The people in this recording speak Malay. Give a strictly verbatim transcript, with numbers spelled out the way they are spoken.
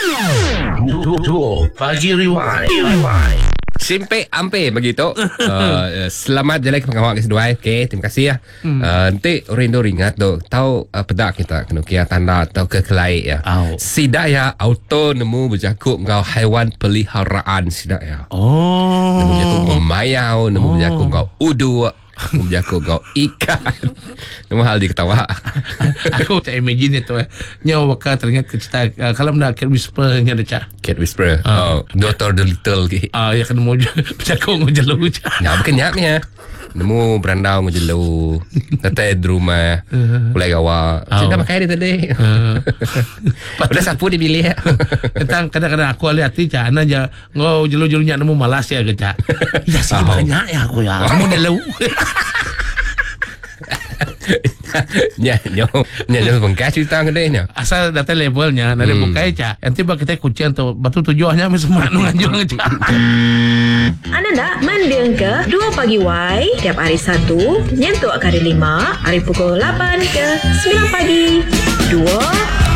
Pagi Rewind. Simpe ampe begitu. uh, selamat jalan ke pengawal ke sedua. Okey, terima kasih ya. Hmm. Uh, nanti Rindo ingat tu, tahu uh, pedak kita kena kira tanda atau kekelai ya. Oh. Sidak ya auto nemu berjakup kau haiwan peliharaan sidak ya. Oh. Nemu berjakup kau mayau, nemu oh. berjakup kau udu, nemu berjakup kau ikan. Nemu hal diketawa. Aku tak imagine itu eh. Nyawa bakal teringat ke cerita uh, kalau nak cat whisper nya ada cak. Cat whisperer. Uh. Oh, Doctor Dolittle ke. Ah, uh, ya kena mau berjakup mau jelu cak. Nah, bukan nyaknya. Nemu berandau ngejelu Tete di rumah Mulai gawa oh. Sudah pakai dia tadi uh. Udah sapu dia pilih ya. Kadang-kadang aku alih hati cak Ana aja ngau jelu-jelunya nemu malas ya ke cak. Ya sih oh. banyak ya aku ya kamu jelu. Nya nyo nya nyo bengkas cerita gede nya. Asal data levelnya dari hmm. bukai cak. Nanti bak kita kucian tu batu tujuannya semua nu nganjur cak. Anda nak mendeng ke dua pagi Y tiap hari Sabtu nyentuh hari lima hari pukul lapan ke sembilan pagi. Dua